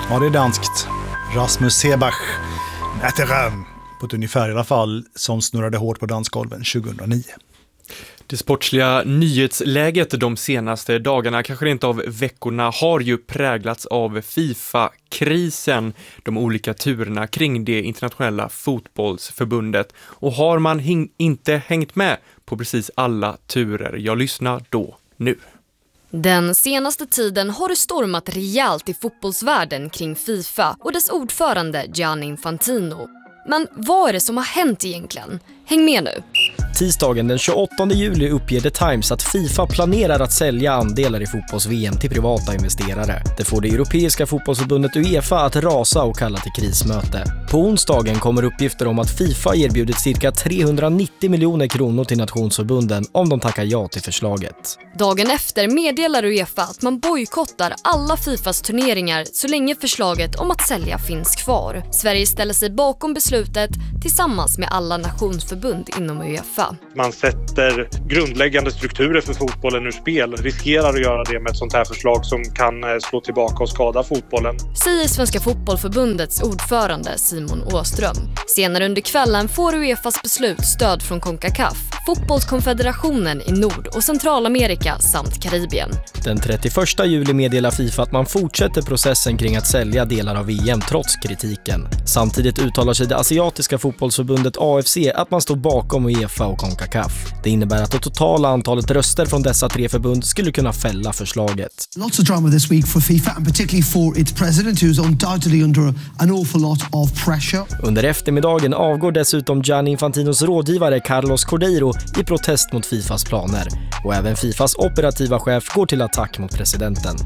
Ja, det är danskt. Rasmus Sebach, Nätteröm, på ett ungefär i alla fall, som snurrade hårt på dansgolven 2009. Det sportsliga nyhetsläget de senaste dagarna, kanske inte av veckorna, har ju präglats av FIFA-krisen, de olika turerna kring det internationella fotbollsförbundet. Och har man inte hängt med på precis alla turer, jag lyssnar då nu. Den senaste tiden har det stormat rejält i fotbollsvärlden kring FIFA och dess ordförande Gianni Infantino. Men vad är det som har hänt egentligen? Häng med nu. Tisdagen den 28 juli uppger The Times att FIFA planerar att sälja andelar i fotbolls-VM till privata investerare. Det får det europeiska fotbollsförbundet UEFA att rasa och kalla till krismöte. På onsdagen kommer uppgifter om att FIFA erbjudit cirka 390 miljoner kronor till nationsförbunden om de tackar ja till förslaget. Dagen efter meddelar UEFA att man bojkottar alla FIFAs turneringar så länge förslaget om att sälja finns kvar. Sverige ställer sig bakom beslutet tillsammans med alla nationsförbund inom UEFA. Man sätter grundläggande strukturer för fotbollen ur spel, riskerar att göra det med ett sånt här förslag som kan slå tillbaka och skada fotbollen. Säger Svenska fotbollförbundets ordförande Simon Åström. Senare under kvällen får UEFAs beslut stöd från CONCACAF, fotbollskonfederationen i Nord- och Centralamerika samt Karibien. Den 31 juli meddelar FIFA att man fortsätter processen kring att sälja delar av VM trots kritiken. Samtidigt uttalar sig det asiatiska fotbollsförbundet AFC att man står bakom UEFA och CONCACAF. Det innebär att det totala antalet röster från dessa tre förbund skulle kunna fälla förslaget. Lots of drama this week for FIFA and particularly for its president who's undoubtedly under an awful lot of pressure. Under eftermiddagen avgår dessutom Gianni Infantinos rådgivare Carlos Cordeiro i protest mot FIFAs planer. Och även FIFAs operativa chef går till attack mot presidenten.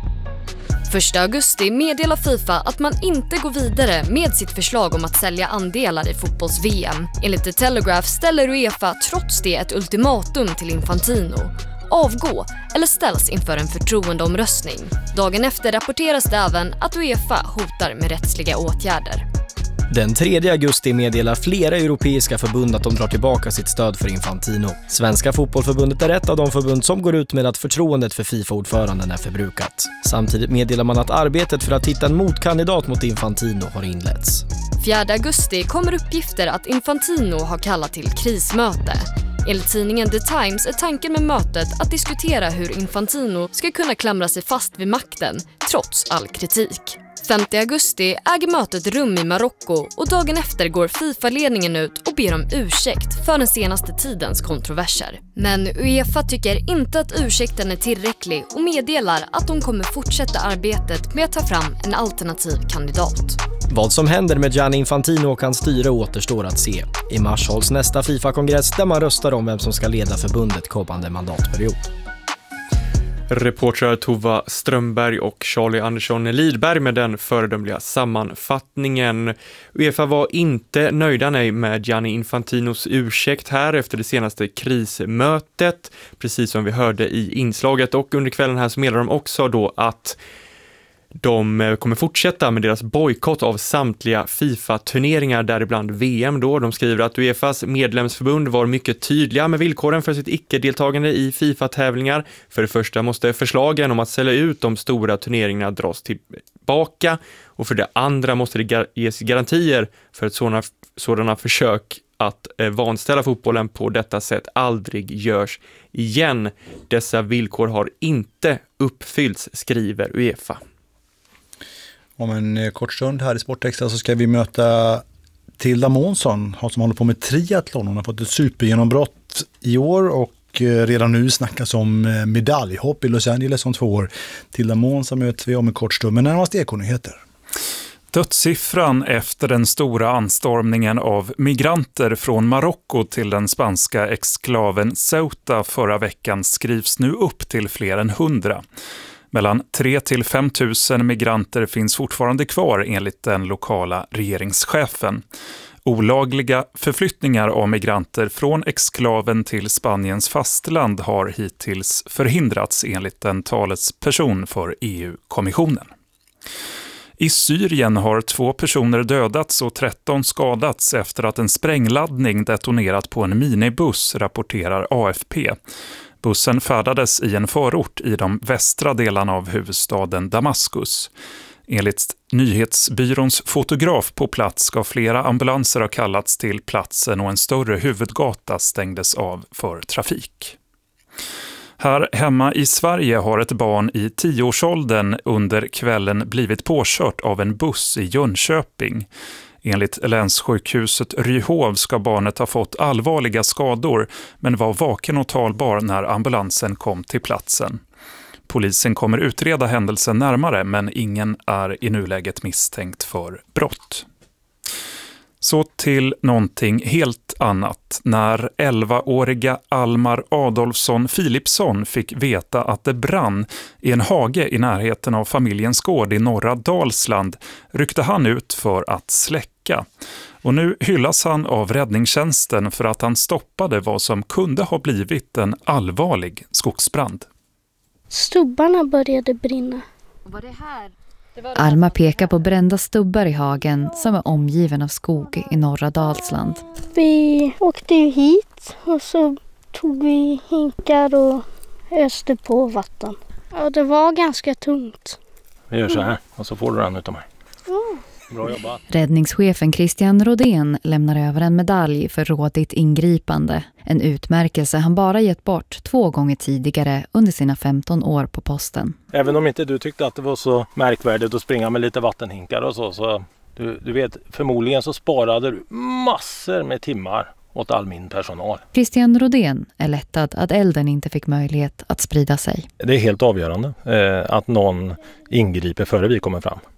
1 augusti meddelar FIFA att man inte går vidare med sitt förslag om att sälja andelar i fotbolls-VM. Enligt The Telegraph ställer UEFA trots det ett ultimatum till Infantino. Avgå eller ställs inför en förtroendeomröstning. Dagen efter rapporteras det även att UEFA hotar med rättsliga åtgärder. Den 3 augusti meddelar flera europeiska förbund att de drar tillbaka sitt stöd för Infantino. Svenska fotbollförbundet är ett av de förbund som går ut med att förtroendet för FIFA-ordföranden är förbrukat. Samtidigt meddelar man att arbetet för att hitta en motkandidat mot Infantino har inletts. 4 augusti kommer uppgifter att Infantino har kallat till krismöte. Enligt tidningen The Times är tanken med mötet att diskutera hur Infantino ska kunna klamra sig fast vid makten trots all kritik. 5 augusti äger mötet rum i Marocko och dagen efter går FIFA-ledningen ut och ber om ursäkt för den senaste tidens kontroverser. Men UEFA tycker inte att ursäkten är tillräcklig och meddelar att de kommer fortsätta arbetet med att ta fram en alternativ kandidat. Vad som händer med Gianni Infantino och hans styre återstår att se. I mars hålls nästa FIFA-kongress där man röstar om vem som ska leda förbundet kommande mandatperiod. Reportrar Tova Strömberg och Charlie Andersson Lidberg med den föredömliga sammanfattningen. UEFA var inte nöjda med Gianni Infantinos ursäkt här efter det senaste krismötet, precis som vi hörde i inslaget, och under kvällen här så meddelar de också då att de kommer fortsätta med deras bojkott av samtliga FIFA-turneringar, däribland VM då. De skriver att UEFAs medlemsförbund var mycket tydliga med villkoren för sitt icke-deltagande i FIFA-tävlingar. För det första måste förslagen om att sälja ut de stora turneringarna dras tillbaka, och för det andra måste det ges garantier för att sådana försök att vanställa fotbollen på detta sätt aldrig görs igen. Dessa villkor har inte uppfyllts, skriver UEFA. Om en kort stund här i Sportextra så ska vi möta Tilda Månsson som håller på med triathlon. Hon har fått ett supergenombrott i år och redan nu snackas om medaljhopp i Los Angeles om 2 år. Tilda Månsson möter vi om en kort stund, men närmast ekonyheter. Dödssiffran efter den stora anstormningen av migranter från Marocko till den spanska exklaven Ceuta förra veckan skrivs nu upp till fler än 100. Mellan 3 till 5 000 migranter finns fortfarande kvar enligt den lokala regeringschefen. Olagliga förflyttningar av migranter från exklaven till Spaniens fastland har hittills förhindrats enligt en talesperson för EU-kommissionen. I Syrien har 2 personer dödats och 13 skadats efter att en sprängladdning detonerat på en minibuss, rapporterar AFP. Bussen färdades i en förort i de västra delarna av huvudstaden Damaskus. Enligt nyhetsbyråns fotograf på plats ska flera ambulanser ha kallats till platsen och en större huvudgata stängdes av för trafik. Här hemma i Sverige har ett barn i 10-årsåldern under kvällen blivit påkört av en buss i Jönköping. Enligt länssjukhuset Ryhov ska barnet ha fått allvarliga skador men var vaken och talbar när ambulansen kom till platsen. Polisen kommer utreda händelsen närmare men ingen är i nuläget misstänkt för brott. Så till någonting helt annat. När 11-åriga Almar Adolfsson Philipsson fick veta att det brann i en hage i närheten av familjens gård i norra Dalsland ryckte han ut för att släcka. Och nu hyllas han av räddningstjänsten för att han stoppade vad som kunde ha blivit en allvarlig skogsbrand. Stubbarna började brinna. Var det här? Alma pekar på brända stubbar i hagen som är omgiven av skog i norra Dalsland. Vi åkte ju hit och så tog vi hinkar och öste på vatten. Ja, det var ganska tungt. Vi gör så här och så får du den utav mig. Bra jobbat. Räddningschefen Christian Rodén lämnar över en medalj för rådigt ingripande. En utmärkelse han bara gett bort 2 gånger tidigare under sina 15 år på posten. Även om inte du tyckte att det var så märkvärdigt att springa med lite vattenhinkar och så du vet, förmodligen så sparade du massor med timmar åt all min personal. Christian Rodén är lättad att elden inte fick möjlighet att sprida sig. Det är helt avgörande att någon ingriper före vi kommer fram.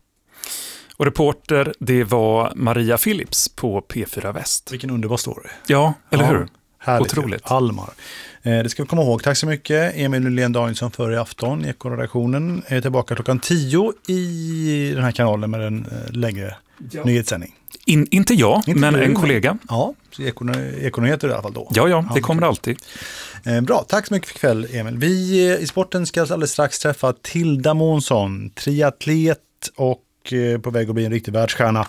Och reporter, det var Maria Phillips på P4 Väst. Vilken underbar story. Ja, eller hur? Härligt. Otroligt. Almar. Det ska vi komma ihåg. Tack så mycket. Emil Nylén Danielsson för i afton. Ekoredaktionen är tillbaka klockan 10 i den här kanalen med en längre nyhetssändning. Inte jag, men en kollega. Ja, Ekonyheter i alla fall då. Ja, det kommer alltid. Bra, tack så mycket för kväll, Emil. Vi i sporten ska alldeles strax träffa Tilda Månsson, triatlet och på väg att bli en riktig världsstjärna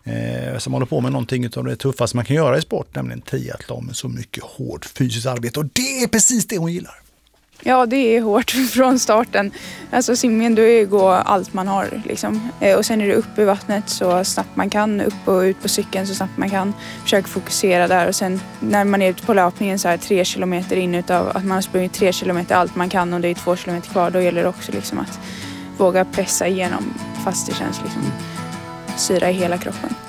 som håller på med någonting av det tuffaste man kan göra i sport, nämligen triathlon med så mycket hårt fysiskt arbete, och det är precis det hon gillar. Ja, det är hårt från starten. Alltså simmen, då är det gå allt man har liksom. Och sen är det upp i vattnet så snabbt man kan, upp och ut på cykeln så snabbt man kan. Försöka fokusera där, och sen när man är ute på löpningen så här 3 kilometer in utav att man har sprungit 3 kilometer allt man kan och det är 2 kilometer kvar, då gäller det också liksom att våga pressa igenom fast det känns liksom syra i hela kroppen.